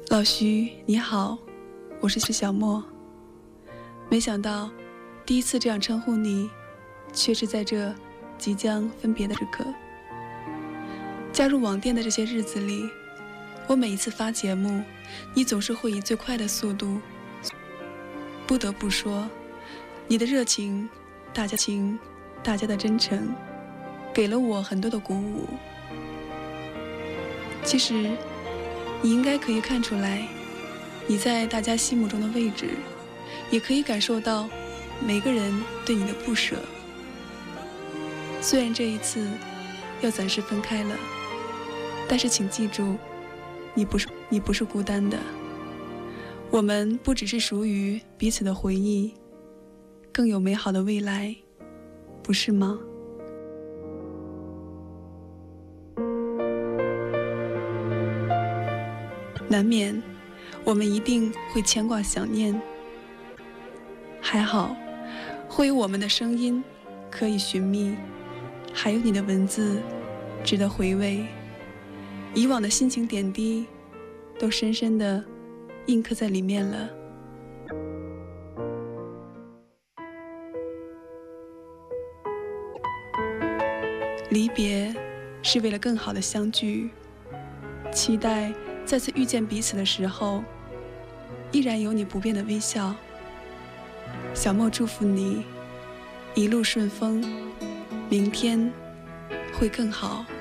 老徐你好，我是小莫。没想到第一次这样称呼你，却是在这即将分别的时刻。加入网店的这些日子里，我每一次发节目，你总是会以最快的速度。不得不说，你的热情，大家的真诚，给了我很多的鼓舞。其实你应该可以看出来，你在大家心目中的位置，也可以感受到每个人对你的不舍。虽然这一次要暂时分开了，但是请记住，你不是孤单的。我们不只是属于彼此的回忆，更有美好的未来，不是吗？难免我们一定会牵挂想念，还好会有我们的声音可以寻觅，还有你的文字值得回味。以往的心情点滴都深深地印刻在里面了。离别是为了更好的相聚，期待再次遇见彼此的时候，依然有你不变的微笑。小莫祝福你一路顺风，明天会更好。